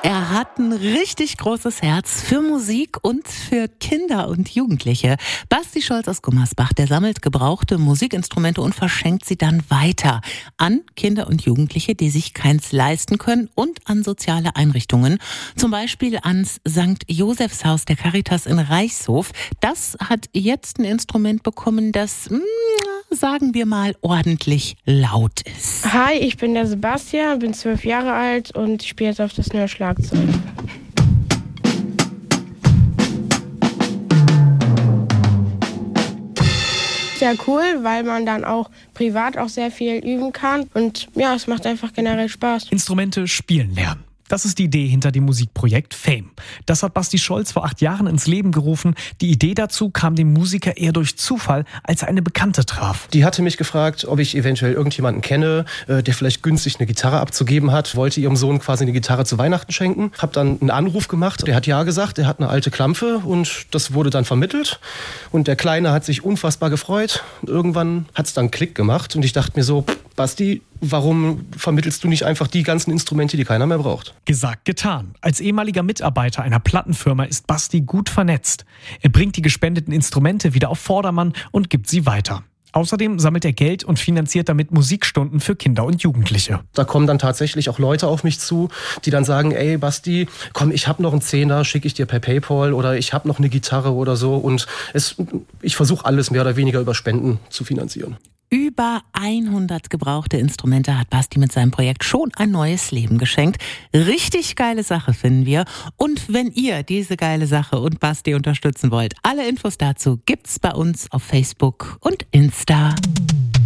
Er hat ein richtig großes Herz für Musik und für Kinder und Jugendliche. Basti Scholz aus Gummersbach, der sammelt gebrauchte Musikinstrumente und verschenkt sie dann weiter an Kinder und Jugendliche, die sich keins leisten können, und an soziale Einrichtungen. Zum Beispiel ans St. Josephshaus der Caritas in Reichshof. Das hat jetzt ein Instrument bekommen, das, sagen wir mal, ordentlich laut ist. Hi, ich bin der Sebastian, bin 12 Jahre alt und ich spiele jetzt auf das neue Schlagzeug. Sehr cool, weil man dann auch privat auch sehr viel üben kann und ja, es macht einfach generell Spaß. Instrumente spielen lernen. Das ist die Idee hinter dem Musikprojekt Fame. Das hat Basti Scholz vor 8 Jahren ins Leben gerufen. Die Idee dazu kam dem Musiker eher durch Zufall, als er eine Bekannte traf. Die hatte mich gefragt, ob ich eventuell irgendjemanden kenne, der vielleicht günstig eine Gitarre abzugeben hat. Wollte ihrem Sohn quasi eine Gitarre zu Weihnachten schenken. Hab dann einen Anruf gemacht. Der hat ja gesagt, er hat eine alte Klampfe und das wurde dann vermittelt. Und der Kleine hat sich unfassbar gefreut. Irgendwann hat es dann Klick gemacht und ich dachte mir so, Basti, warum vermittelst du nicht einfach die ganzen Instrumente, die keiner mehr braucht? Gesagt, getan. Als ehemaliger Mitarbeiter einer Plattenfirma ist Basti gut vernetzt. Er bringt die gespendeten Instrumente wieder auf Vordermann und gibt sie weiter. Außerdem sammelt er Geld und finanziert damit Musikstunden für Kinder und Jugendliche. Da kommen dann tatsächlich auch Leute auf mich zu, die dann sagen, ey Basti, komm, ich habe noch einen Zehner, schicke ich dir per PayPal, oder ich habe noch eine Gitarre oder so. Und ich versuche alles mehr oder weniger über Spenden zu finanzieren. Über 100 gebrauchte Instrumente hat Basti mit seinem Projekt schon ein neues Leben geschenkt. Richtig geile Sache, finden wir. Und wenn ihr diese geile Sache und Basti unterstützen wollt, alle Infos dazu gibt's bei uns auf Facebook und Insta.